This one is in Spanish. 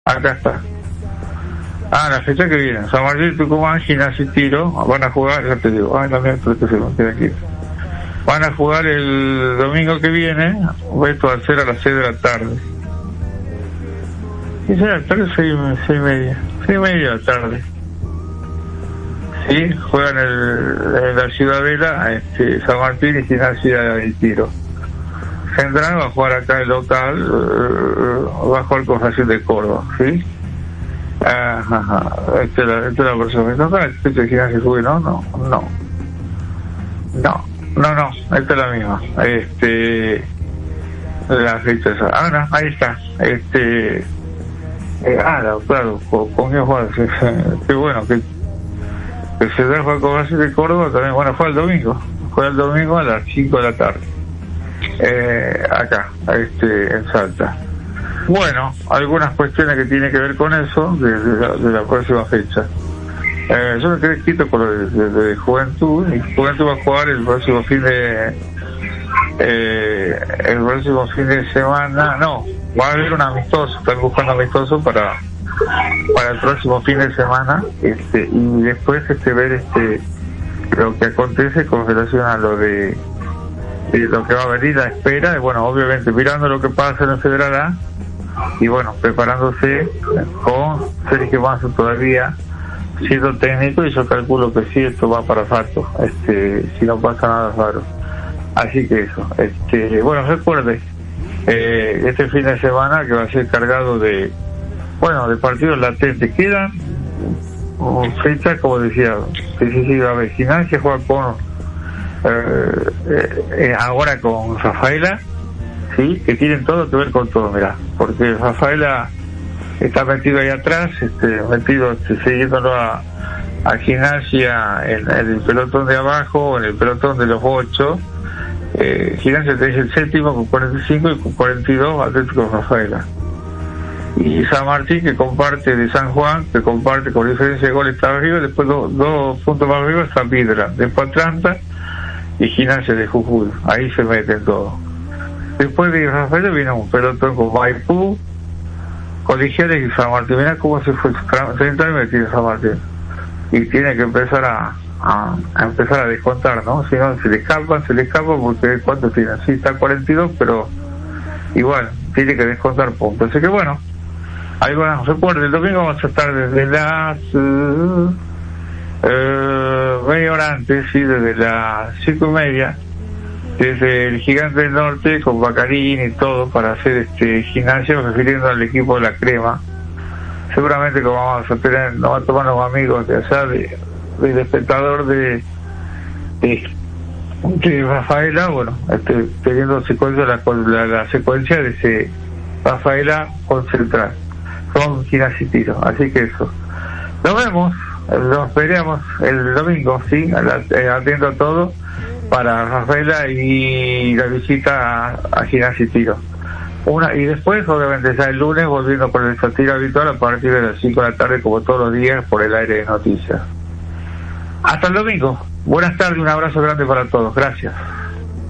Acá está. La fecha que viene, San Martín, Tucumán, Gimnasia y Tiro van a jugar, ya te digo, también aquí. Van a jugar el domingo que viene, esto va a ser a las 6 de la tarde. ¿Qué será? Tal vez 6:30 de la tarde. Sí, juegan en la Ciudadela, San Martín y Gimnasia y Tiro. Central va a jugar acá el local, va a jugar con Racing de Córdoba, ¿sí? Esta es la persona. ¿No sabes que Gimnasia sube? No, esta es la misma. La fecha esa. No, ahí está. Claro, con quién juega. Qué bueno que se da jugar con Racing de Córdoba también. Bueno, juega el domingo a las 5 de la tarde. Acá, en Salta. Bueno, algunas cuestiones que tienen que ver con eso de la próxima fecha. Yo me quedé quito con lo de Juventud, y Juventud va a jugar el próximo fin de semana. No, va a haber un amistoso, están buscando amistoso para el próximo fin de semana, y después ver lo que acontece con relación a lo de lo que va a venir, la espera, y bueno, obviamente mirando lo que pasa en el Federal A, y bueno, preparándose con Sergio Manso todavía siendo técnico, y yo calculo que sí, esto va para rato, si no pasa nada raro. Así que eso, bueno, recuerde, este fin de semana que va a ser cargado de partidos latentes, quedan fechas, como decía, va a haber Gimnasia, juega con ahora con Rafaela, sí, que tienen todo que ver con todo, mirá, porque Rafaela está metido ahí atrás, siguiéndolo a Gimnasia en el pelotón de abajo, en el pelotón de los 8. Gimnasia es el séptimo con 45 y con 42 Atlético Rafaela. Y San Martín, que comparte de San Juan, que comparte con diferencia de goles, está arriba, después dos puntos más arriba está Vidra, después Atlanta y Gimnasia de Jujuy. Ahí se meten todos. Después de Rafaela viene un pelotón con Maipú, Colegiales y San Martín. Mirá cómo se fue 30 años metido San Martín, y tiene que empezar a descontar, ¿no? Si no, se le escapa porque ¿cuánto tiene? Sí, está 42, pero igual tiene que descontar puntos. Así que bueno, ahí van, recuerden, el domingo vamos a estar desde las media hora antes, sí, desde las 5:30, desde el Gigante del Norte con Bacarín y todo, para hacer gimnasio, refiriendo al equipo de la Crema. Seguramente como vamos a tener, nos van a tomar los amigos de allá del espectador de Rafaela, bueno, teniendo secuencia la secuencia de ese Rafaela con Central, con Gimnasia y Tiro. Así que eso, nos veremos el domingo, sí, atento a todo para Rafaela y la visita a Gimnasia y Tiro. Y después, obviamente, ya el lunes volviendo con el tiro habitual a partir de las 5 de la tarde, como todos los días, por el aire de noticias. Hasta el domingo. Buenas tardes, un abrazo grande para todos. Gracias.